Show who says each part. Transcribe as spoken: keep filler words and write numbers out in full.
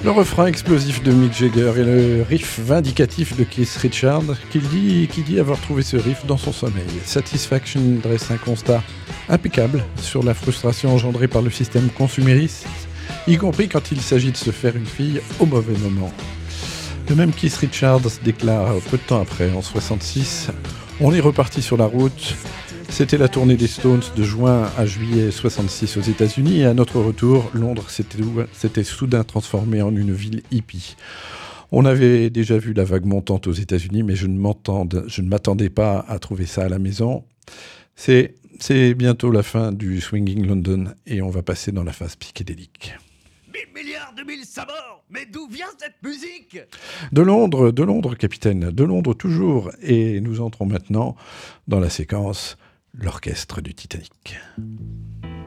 Speaker 1: Le refrain explosif de Mick Jagger et le riff vindicatif de Keith Richards qui dit, qui dit avoir trouvé ce riff dans son sommeil. Satisfaction dresse un constat impeccable sur la frustration engendrée par le système consumériste, y compris quand il s'agit de se faire une fille au mauvais moment. Le même Keith Richards déclare peu de temps après, en soixante-six, « On est reparti sur la route. C'était la tournée des Stones de juin à juillet soixante-six aux États-Unis et à notre retour, Londres s'était, s'était soudain transformé en une ville hippie. On avait déjà vu la vague montante aux États-Unis, mais je ne, je ne m'attendais pas à trouver ça à la maison. C'est, c'est bientôt la fin du Swinging London et on va passer dans la phase psychédélique. »
Speaker 2: Mille milliards de mille sabords, mais d'où vient cette musique ?
Speaker 1: De Londres, de Londres, capitaine, de Londres toujours. Et nous entrons maintenant dans la séquence « L'orchestre du Titanic ».